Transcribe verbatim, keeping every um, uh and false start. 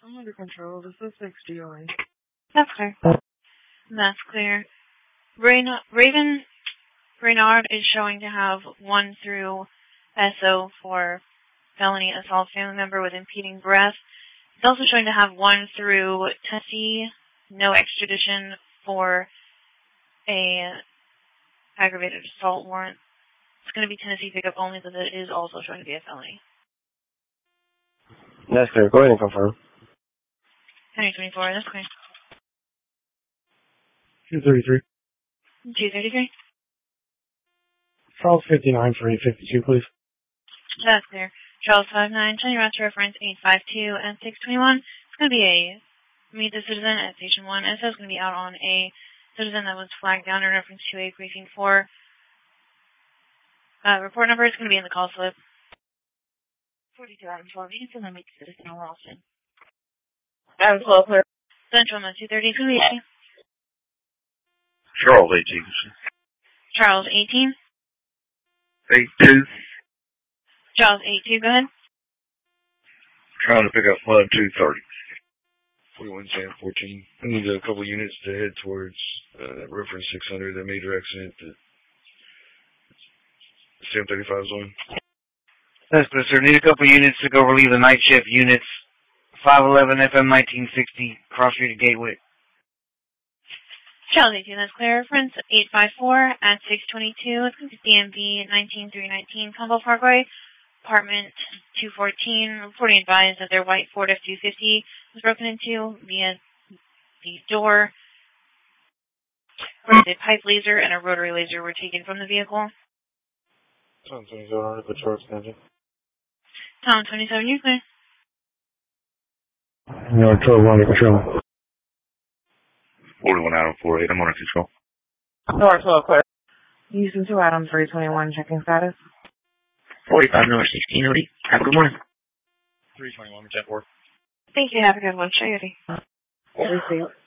I'm under control. This is six D O A. That's clear. That's clear. Rain Raven Reynard is showing to have one through S O for felony assault family member with impeding breath. It's also showing to have one through Tennessee, no extradition for a aggravated assault warrant. It's going to be Tennessee pickup only, but it is also showing to be a felony. That's clear. Go ahead and confirm. Henry twenty-four, that's clear. two thirty-three. two thirty-three. Charles fifty-nine for eight fifty-two, please. That's clear. Charles five nine, Tony Routes reference eight five two and six twenty-one. It's going to be a meet the citizen at Station one. S O is going to be out on a citizen that was flagged down in reference to a briefing four. Uh, report number is going to be in the call slip. forty-two Adam twelve. You can still meet the citizen in Ralston. Adam twelve, clear. Central on two thirty. It's going to be a Charles eighteen. Charles eighteen. eight two. Charles eight two, go ahead. Trying to pick up one two thirty. forty-one Sam fourteen. I need a couple units to head towards uh, reference six hundred, that major accident that Sam thirty-five zone. That's good, sir. Need a couple units to go relieve the night shift units. five eleven F M nineteen sixty, Cross Street Gateway. Charles eighteen, that's clear. Reference eight five four at six twenty-two. It's going to be D M V nineteen three nineteen, Combo Parkway, apartment two fourteen. Reporting advised that their white Ford F two fifty was broken into via the door. A pipe laser and a rotary laser were taken from the vehicle. Tom twenty-seven, Patrol Extension. Tom twenty-seven, you're clear. No, twelve under control. forty-one Adam forty-eight, I'm under control. North twelve, clear. Houston two Adam three twenty-one, checking status. forty-five North sixteen O D. Have a good morning. three twenty-one, ten four. Thank you. Have a good one. Shaggy. Receive.